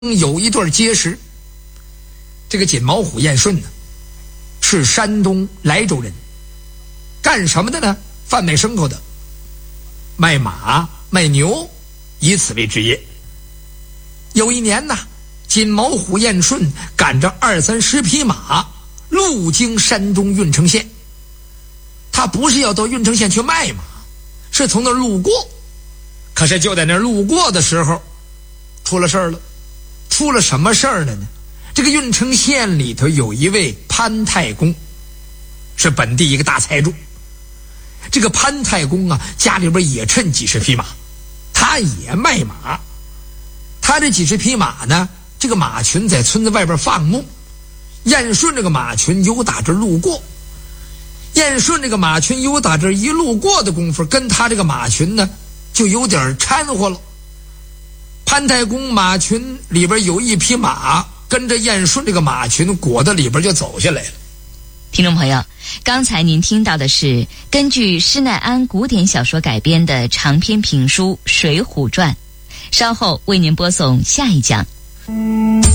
有一段结识。这个锦毛虎燕顺呢，是山东莱州人，干什么的呢？贩卖牲口的，卖马卖牛，以此为职业。有一年呢，锦毛虎燕顺赶着20-30匹马路经山东郓城县。他不是要到郓城县去卖马，是从那儿路过。可是就在那儿路过的时候，出了事儿了。出了什么事儿了呢？这个郓城县里头有一位潘太公，是本地一个大财主。这个潘太公啊，家里边也趁几十匹马，他也卖马。他这几十匹马呢，这个马群在村子外边放牧。燕顺这个马群由打这路过，燕顺这个马群由打这一路过的功夫，跟他这个马群呢就有点掺和了。潘太公马群里边有一匹马跟着燕顺这个马群裹到里边就走下来了。 听众朋友，刚才您听到的是根据施耐庵古典小说改编的长篇评书《水浒传》，稍后为您播送下一讲。